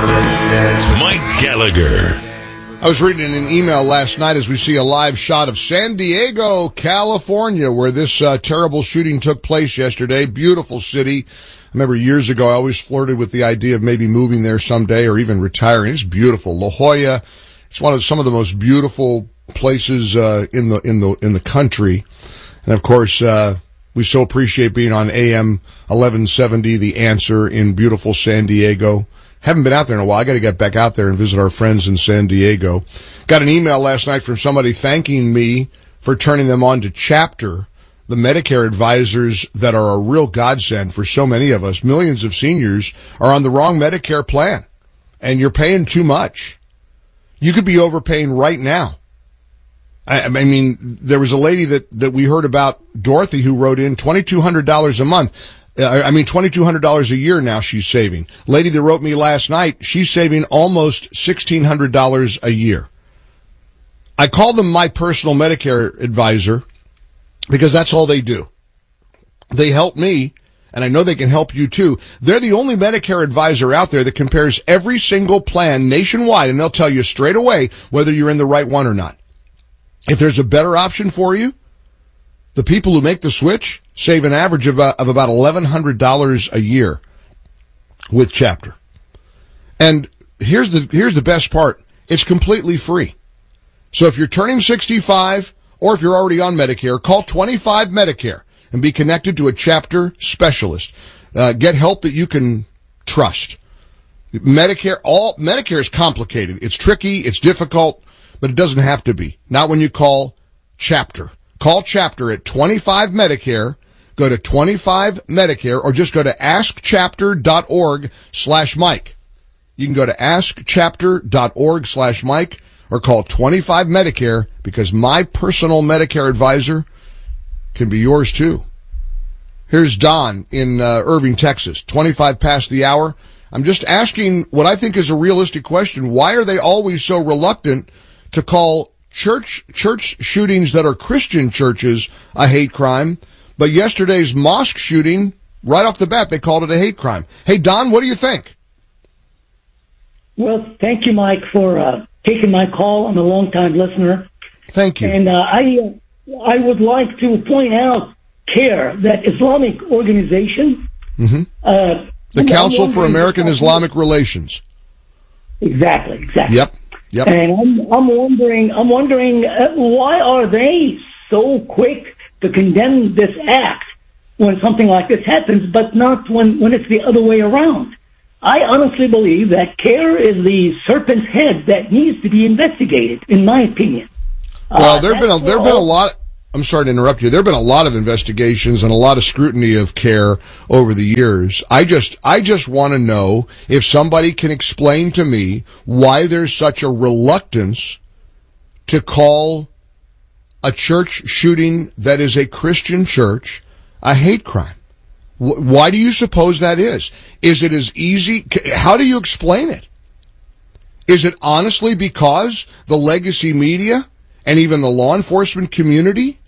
Mike Gallagher. I was reading an email last night as we see a live shot of San Diego, California, where this terrible shooting took place yesterday. Beautiful city. I remember years ago I always flirted with the idea of maybe moving there someday or even retiring. It's beautiful. La Jolla. It's some of the most beautiful places in the country. And of course, we so appreciate being on AM 1170, The Answer, in beautiful San Diego. Haven't been out there in a while. I got to get back out there and visit our friends in San Diego. Got an email last night from somebody thanking me for turning them on to Chapter, the Medicare advisors that are a real godsend for so many of us. Millions of seniors are on the wrong Medicare plan, and you're paying too much. You could be overpaying right now. I mean, there was a lady that we heard about, Dorothy, who wrote in $2,200 a month. $2,200 a year now she's saving. Lady that wrote me last night, she's saving almost $1,600 a year. I call them my personal Medicare advisor because that's all they do. They help me, and I know they can help you too. They're the only Medicare advisor out there that compares every single plan nationwide, and they'll tell you straight away whether you're in the right one or not. If there's a better option for you, the people who make the switch save an average of about $1,100 a year with Chapter. And here's the best part. It's completely free. So if you're turning 65 or if you're already on Medicare, call 25 Medicare and be connected to a Chapter specialist. Get help that you can trust. Medicare is complicated. It's tricky. It's difficult, but it doesn't have to be. Not when you call Chapter. Call Chapter at 25 Medicare. Go to 25 Medicare or just go to askchapter.org/Mike. You can go to askchapter.org/Mike or call 25 Medicare because my personal Medicare advisor can be yours too. Here's Don in Irving, Texas, 25 past the hour. I'm just asking what I think is a realistic question. Why are they always so reluctant to call church shootings that are Christian churches a hate crime? But yesterday's mosque shooting, right off the bat, they called it a hate crime. Hey, Don, what do you think? Well, thank you, Mike, for taking my call. I'm a long-time listener. Thank you. And I would like to point out CARE, that Islamic organization. Mm-hmm. The Council for American Islamic Relations. Exactly. Yep. And I'm wondering why are they so quick to condemn this act when something like this happens, but not when it's the other way around? I honestly believe that CARE is the serpent's head that needs to be investigated, in my opinion. Well, there've been a lot. I'm sorry to interrupt you. There have been a lot of investigations and a lot of scrutiny of CARE over the years. I just want to know if somebody can explain to me why there's such a reluctance to call a church shooting that is a Christian church a hate crime. Why do you suppose that is? Is it as easy? How do you explain it? Is it honestly because the legacy media and even the law enforcement community